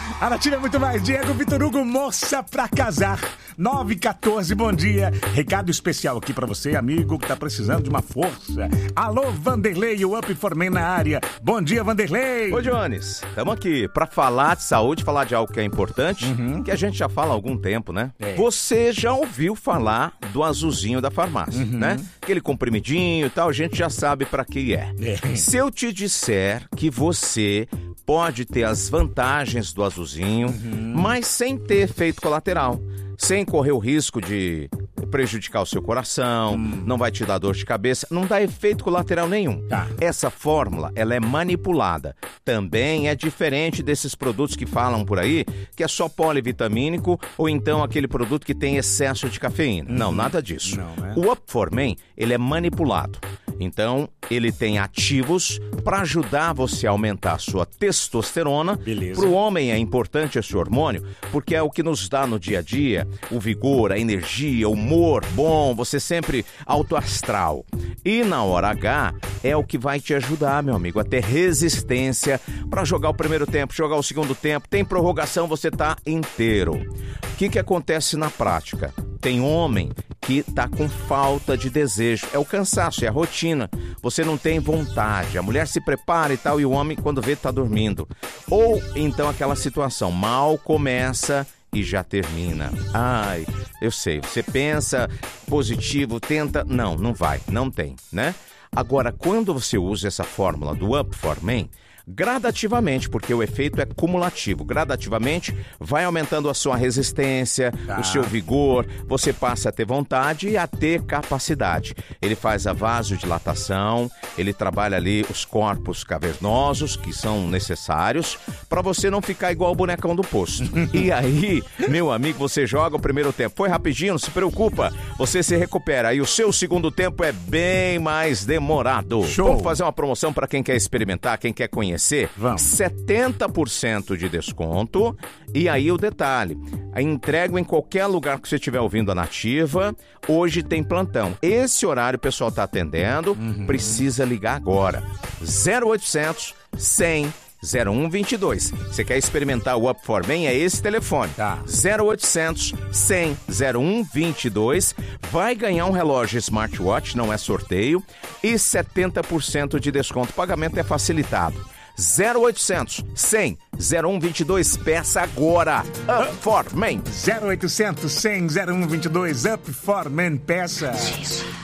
A Nativa é muito mais. Diego Vitor Hugo, moça pra casar. 9h14, bom dia. Recado especial aqui pra você, amigo, que tá precisando de uma força. Alô, Vanderlei, o Up for Men na área. Bom dia, Vanderlei. Ô, Jones, estamos aqui pra falar de saúde, falar de algo que é importante, que a gente já fala há algum tempo, né? Você já ouviu falar do azulzinho da farmácia, né? Aquele comprimidinho e tal, a gente já sabe pra que é. Se eu te disser que você pode ter as vantagens do azulzinho, mas sem ter efeito colateral, sem correr o risco de prejudicar o seu coração, não vai te dar dor de cabeça, não dá efeito colateral nenhum. Essa fórmula, ela é manipulada. Também é diferente desses produtos que falam por aí, que é só polivitamínico ou então aquele produto que tem excesso de cafeína. Não, nada disso. Não, né? O Up for Men, ele é manipulado. Então, ele tem ativos para ajudar você a aumentar a sua testosterona. Beleza. Para o homem é importante esse hormônio, porque é o que nos dá no dia a dia o vigor, a energia, o humor bom, você sempre alto astral. E na hora H é o que vai te ajudar, meu amigo, a ter resistência para jogar o primeiro tempo, jogar o segundo tempo. Tem prorrogação, você tá inteiro. O que acontece na prática? Tem homem que tá com falta de desejo. É o cansaço, é a rotina. Você não tem vontade. A mulher se prepara e tal, e o homem, quando vê, tá dormindo. Ou então aquela situação, mal começa e já termina. Ai, eu sei, você pensa positivo, tenta... Não vai, não tem, né? Agora, quando você usa essa fórmula do Up for Men, gradativamente, porque o efeito é cumulativo, gradativamente vai aumentando a sua resistência, o seu vigor, você passa a ter vontade e a ter capacidade. Ele faz a vasodilatação, ele trabalha ali os corpos cavernosos que são necessários para você não ficar igual o bonecão do posto. E aí, meu amigo, você joga o primeiro tempo, foi rapidinho, não se preocupa, você se recupera e o seu segundo tempo é bem mais demorado. Show. Vamos fazer uma promoção para quem quer experimentar, quem quer conhecer. Vamos. 70% de desconto. E aí o detalhe, a entrega em qualquer lugar que você estiver ouvindo a Nativa. Hoje tem plantão. Esse horário o pessoal está atendendo. Precisa ligar agora. 0800 100 0122. Você quer experimentar o Up for Men? É esse telefone. 0800 100 0122. Vai ganhar um relógio smartwatch, não é sorteio. E 70% de desconto. O pagamento é facilitado. 0800 100 0122. Peça agora. Up for Men. 0800 100 0122. Up for Men, peça.